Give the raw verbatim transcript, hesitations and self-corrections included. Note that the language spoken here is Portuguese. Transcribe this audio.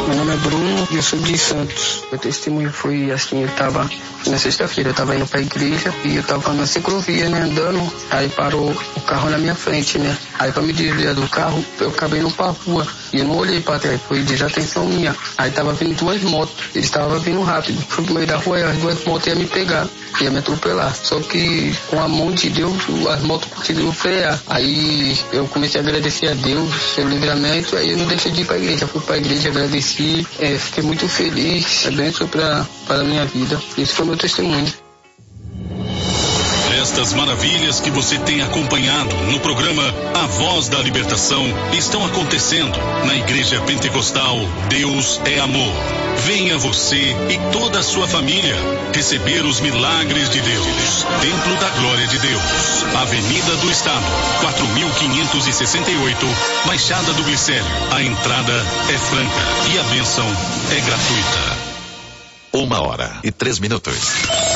Meu nome é Bruno e eu sou de Santos. Meu testemunho foi assim, eu tava na sexta-feira, eu tava indo pra igreja e eu tava na ciclovia, né, andando, aí parou o carro na minha frente, né, aí pra me desviar do carro, eu acabei indo pra rua e eu não olhei pra trás, foi desatenção minha, aí tava vindo duas motos, eles estavam vindo rápido, fui pro meio da rua e as duas motos iam me pegar, ia me atropelar, só que com a mão de Deus, as motos conseguiram frear, aí eu comecei a agradecer a Deus pelo livramento, aí eu não deixei de ir pra igreja, fui pra igreja, agradeci, é, fiquei muito feliz, é bênção pra, para a minha vida, esse foi meu testemunho. Estas maravilhas que você tem acompanhado no programa A Voz da Libertação estão acontecendo na Igreja Pentecostal Deus é Amor. Venha você e toda a sua família receber os milagres de Deus. Templo da Glória de Deus, Avenida do Estado, quatro mil quinhentos e sessenta e oito, Baixada do Glicério. A entrada é franca e a bênção é gratuita. Uma hora e três minutos.